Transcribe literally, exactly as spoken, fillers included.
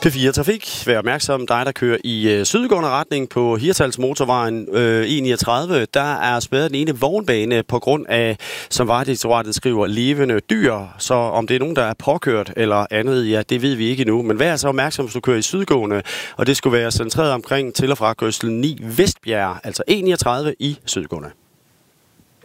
P fire Trafik. Vær opmærksom, dig der kører i øh, sydgående retning på Hirtshals motorvejen øh, E niogtredive. Der er spærret den ene vognbane på grund af, som Vejdirektoratet skriver, levende dyr. Så om det er nogen, der er påkørt eller andet, ja, det ved vi ikke endnu. Men vær så opmærksom, hvis du kører i sydgående, og det skulle være centreret omkring til og fra kørsel ni Vestbjerg, altså E niogtredive i sydgående.